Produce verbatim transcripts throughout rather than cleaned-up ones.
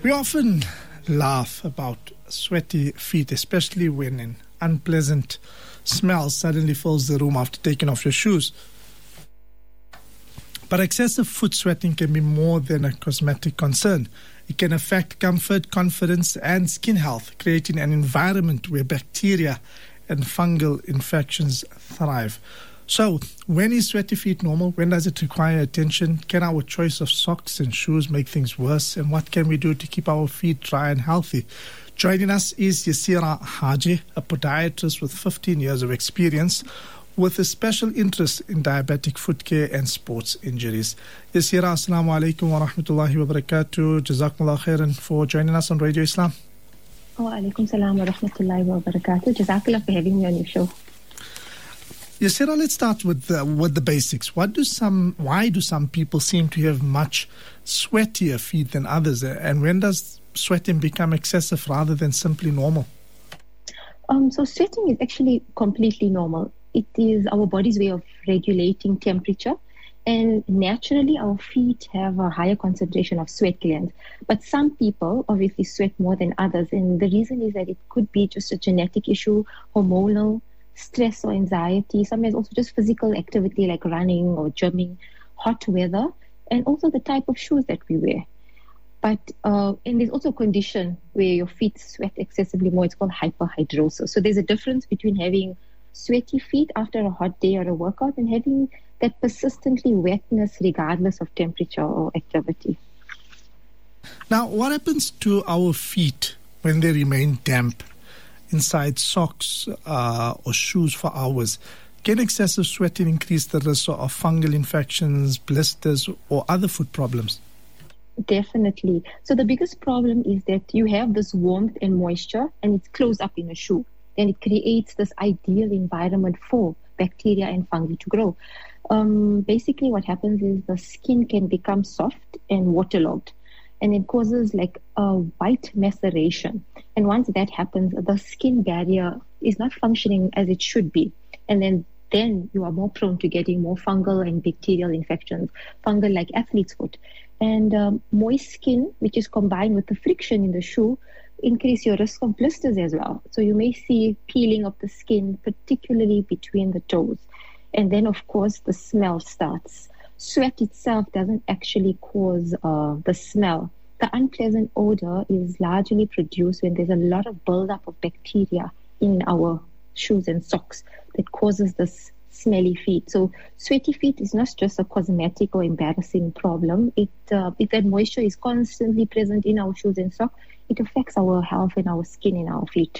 We often laugh about sweaty feet, especially when an unpleasant smell suddenly fills the room after taking off your shoes. But excessive foot sweating can be more than a cosmetic concern. It can affect comfort, confidence, and skin health, creating an environment where bacteria and fungal infections thrive. So, when is sweaty feet normal? When does it require attention? Can our choice of socks and shoes make things worse? And what can we do to keep our feet dry and healthy? Joining us is Yasira Haji, a podiatrist with fifteen years of experience with a special interest in diabetic foot care and sports injuries. Yasira, assalamu alaikum wa rahmatullahi wa barakatuh. Jazakumullah khairan for joining us on Radio Islam. Wa alaikum salam wa rahmatullahi wa barakatuh. Jazakallah for having me on your show. Yasira, let's start with the, with the basics. What do some? Why do some people seem to have much sweatier feet than others? And when does sweating become excessive rather than simply normal? Um, so sweating is actually completely normal. It is our body's way of regulating temperature. And naturally, our feet have a higher concentration of sweat glands. But some people obviously sweat more than others. And the reason is that it could be just a genetic issue, hormonal, stress or anxiety, sometimes also just physical activity like running or gymming, hot weather, and also the type of shoes that we wear. But uh, and there's also a condition where your feet sweat excessively more. It's called hyperhidrosis. So there's a difference between having sweaty feet after a hot day or a workout and having that persistently wetness regardless of temperature or activity. Now, what happens to our feet when they remain damp inside socks uh, or shoes for hours? Can excessive sweating increase the risk of fungal infections, blisters, or other foot problems? Definitely. So the biggest problem is that you have this warmth and moisture and it's closed up in a shoe. Then it creates this ideal environment for bacteria and fungi to grow. Um, basically what happens is the skin can become soft and waterlogged. And it causes like a white maceration. And once that happens, the skin barrier is not functioning as it should be. And then, then you are more prone to getting more fungal and bacterial infections, fungal like athlete's foot. And um, moist skin, which is combined with the friction in the shoe, increase your risk of blisters as well. So you may see peeling of the skin, particularly between the toes. And then, of course, the smell starts. Sweat itself doesn't actually cause uh, the smell. The unpleasant odor is largely produced when there's a lot of buildup of bacteria in our shoes and socks that causes this smelly feet. So sweaty feet is not just a cosmetic or embarrassing problem. It, uh, if that moisture is constantly present in our shoes and socks, it affects our health and our skin in our feet.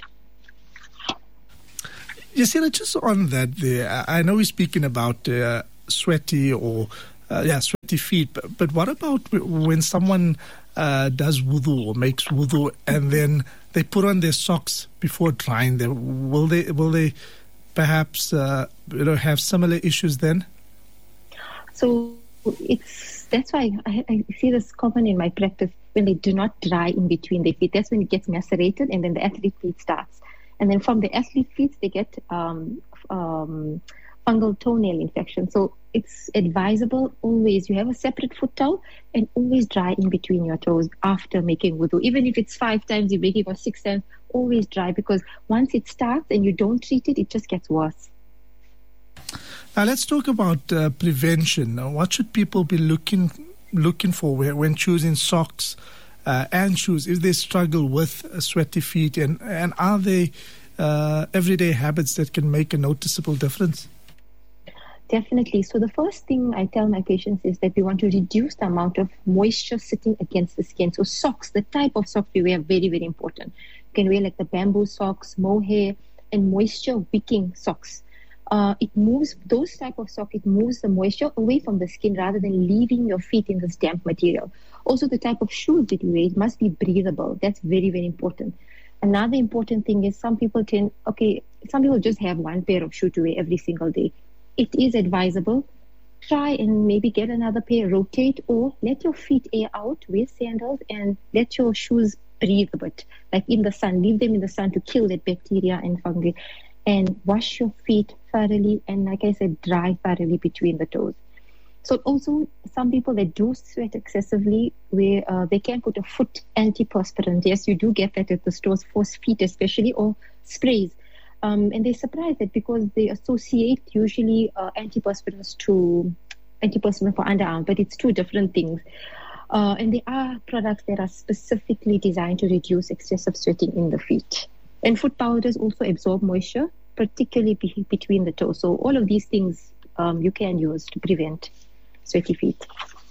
Yasira, just on that there, I know we're speaking about uh, sweaty or uh, yeah, sweaty feet, but, but what about when someone uh, does wudu or makes wudu and then they put on their socks before drying them? Will they will they perhaps uh, you know have similar issues then? So it's that's why I, I see this common in my practice when they do not dry in between their feet. That's when it gets macerated, and then the athlete feet starts. And then from the athlete feet, they get um, um, fungal toenail infection. So it's advisable always, you have a separate foot towel and always dry in between your toes after making wudu. Even if it's five times you're making or six times, always dry, because once it starts and you don't treat it, it just gets worse. Now let's talk about uh, prevention. Now, what should people be looking looking for when choosing socks Uh, and shoes, if they struggle with uh, sweaty feet, and, and are they uh, everyday habits that can make a noticeable difference? Definitely. So the first thing I tell my patients is that we want to reduce the amount of moisture sitting against the skin. So socks, the type of socks we wear, very, very important. You can wear like the bamboo socks, mohair, and moisture wicking socks. Uh, it moves, those type of socks, it moves the moisture away from the skin rather than leaving your feet in this damp material. Also, the type of shoes that you wear, it must be breathable. That's very, very important. Another important thing is some people tend, okay, some people just have one pair of shoes to wear every single day. It is advisable. Try and maybe get another pair, rotate, or let your feet air out, wear sandals, and let your shoes breathe a bit, like in the sun. Leave them in the sun to kill that bacteria and fungi. And wash your feet thoroughly, and like I said, dry thoroughly between the toes. So also some people that do sweat excessively, where uh, they can put a foot antiperspirant. Yes, you do get that at the stores for feet especially, or sprays. Um, and they're surprised that because they associate usually uh, antiperspirants to antiperspirant for underarm, but it's two different things. Uh, and there are products that are specifically designed to reduce excessive sweating in the feet. And foot powders also absorb moisture, particularly be- between the toes. So all of these things um, you can use to prevent sweaty feet.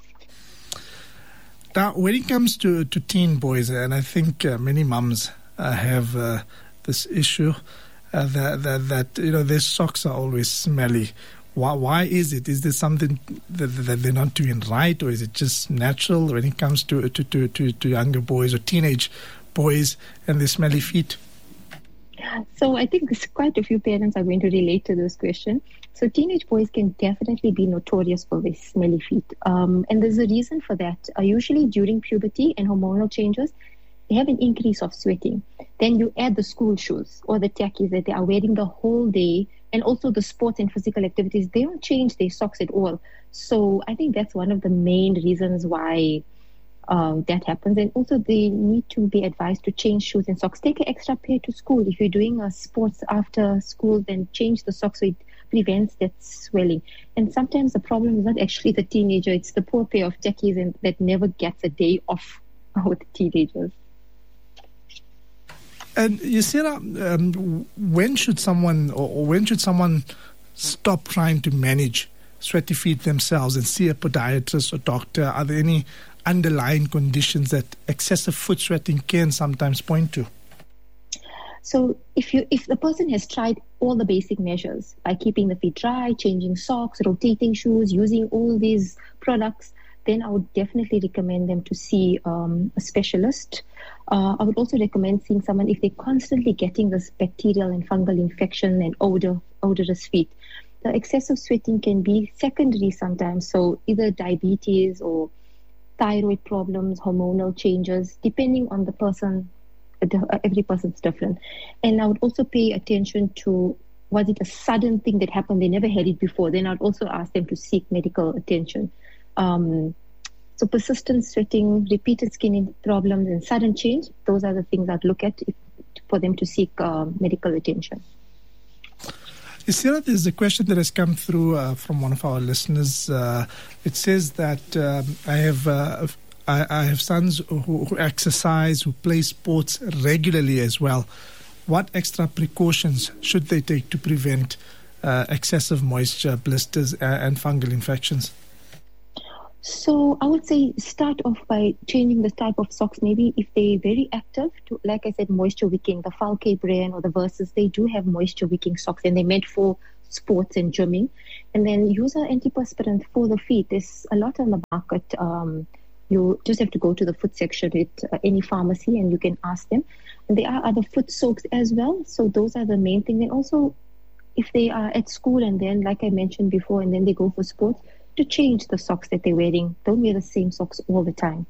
Now, when it comes to, to teen boys, and I think uh, many mums uh, have uh, this issue, uh, that, that, that, you know, their socks are always smelly. Why, why is it? Is there something that, that they're not doing right, or is it just natural when it comes to, to, to, to, to younger boys or teenage boys and their smelly feet? So I think quite a few parents are going to relate to this question. So teenage boys can definitely be notorious for their smelly feet. Um, and there's a reason for that. Uh, usually during puberty and hormonal changes, they have an increase of sweating. Then you add the school shoes or the tackies that they are wearing the whole day, and also the sports and physical activities. They don't change their socks at all. So I think that's one of the main reasons why um, that happens. And also they need to be advised to change shoes and socks. Take an extra pair to school. If you're doing a sports after school, then change the socks so it prevents that swelling. And sometimes the problem is not actually the teenager, it's the poor pair of tackies and that never gets a day off with teenagers. And Yasira, um, when should someone, or when should someone stop trying to manage sweaty feet themselves and see a podiatrist or doctor? Are there any underlying conditions that excessive foot sweating can sometimes point to? So if you if the person has tried all the basic measures by keeping the feet dry, changing socks, rotating shoes, using all these products, then I would definitely recommend them to see um, a specialist. Uh, I would also recommend seeing someone if they're constantly getting this bacterial and fungal infection and odor, odorous feet. The excessive sweating can be secondary sometimes, so either diabetes or thyroid problems, hormonal changes, depending on the person. Every person's different. And I would also pay attention to, was it a sudden thing that happened, they never had it before? Then I'd also ask them to seek medical attention. Um, so persistent sweating, repeated skin problems, and sudden change, those are the things I'd look at if, for them to seek uh, medical attention. Yasira, there's a question that has come through uh, from one of our listeners. Uh, it says that um, I have uh, I, I have sons who, who exercise, who play sports regularly as well. What extra precautions should they take to prevent uh, excessive moisture, blisters, uh, and fungal infections? So I would say start off by changing the type of socks. Maybe if they're very active, to, like I said, moisture wicking, the Falke brand or the Versus, they do have moisture wicking socks and they're meant for sports and gymming. And then use an antiperspirant for the feet. There's a lot on the market. Um, you just have to go to the foot section at uh, any pharmacy and you can ask them. And there are other foot soaks as well. So those are the main things. And also if they are at school and then, like I mentioned before, and then they go for sports, to change the socks that they're wearing. Don't wear the same socks all the time.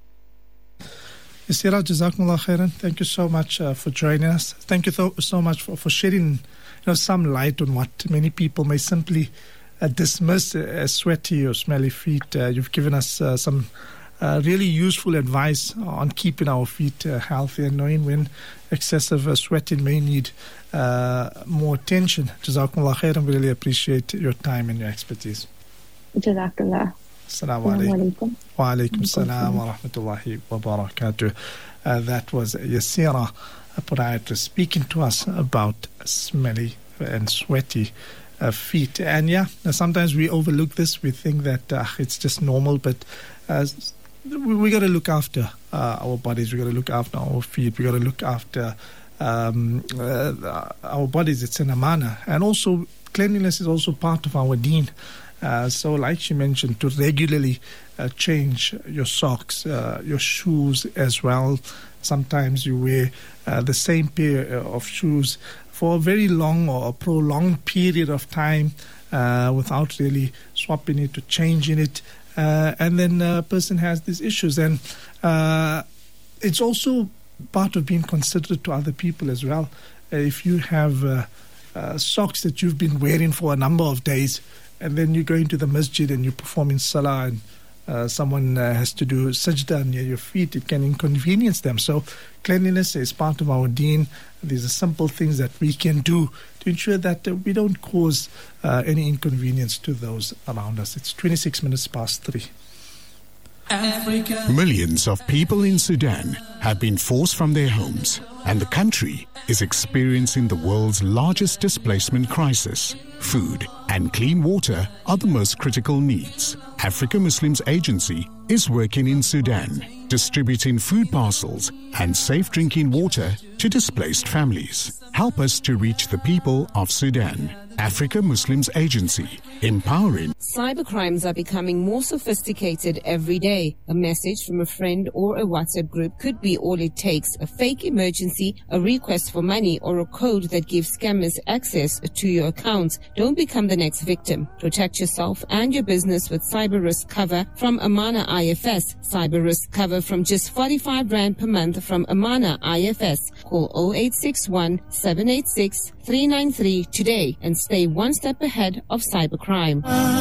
Yasira, Jazakumullah khairan. Thank you so much uh, for joining us. Thank you so, so much for, for shedding you know, some light on what many people may simply uh, dismiss as sweaty or smelly feet. Uh, you've given us uh, some uh, really useful advice on keeping our feet uh, healthy and knowing when excessive uh, sweating may need uh, more attention. Jazakumullah khairan. We really appreciate your time and your expertise. Jazakallah. Assalamu alaikum. Wa alaikum salam wa rahmatullahi wa barakatuh. Uh, that was Yasira, a podiatrist, speaking to us about smelly and sweaty uh, feet. And yeah, sometimes we overlook this. We think that uh, it's just normal, but uh, we, we got to look after uh, our bodies. We got to look after our feet. We got to look after um, uh, our bodies. It's an amana. And also, cleanliness is also part of our deen. Uh, so like she mentioned, to regularly uh, change your socks, uh, your shoes as well. Sometimes you wear uh, the same pair of shoes for a very long or a prolonged period of time uh, without really swapping it or changing it. Uh, and then a person has these issues. And uh, it's also part of being considerate to other people as well. Uh, if you have uh, uh, socks that you've been wearing for a number of days, and then you go into the masjid and you perform in salah, and uh, someone uh, has to do sajda near your feet, it can inconvenience them. So cleanliness is part of our deen. These are simple things that we can do to ensure that uh, we don't cause uh, any inconvenience to those around us. It's twenty-six minutes past three. Africa. Millions of people in Sudan have been forced from their homes, and the country is experiencing the world's largest displacement crisis. Food and clean water are the most critical needs. Africa Muslims Agency is working in Sudan, distributing food parcels and safe drinking water to displaced families. Help us to reach the people of Sudan. Africa Muslims Agency, empowering. Cybercrimes are becoming more sophisticated every day. A message from a friend or a WhatsApp group could be all it takes. A fake emergency, a request for money, or a code that gives scammers access to your accounts. Don't become the next victim. Protect yourself and your business with cyber risk cover from Amana I F S. Cyber risk cover from just forty-five rand per month from Amana I F S. Call zero eight six one, seven eight six, three nine three today and stay one step ahead of cybercrime.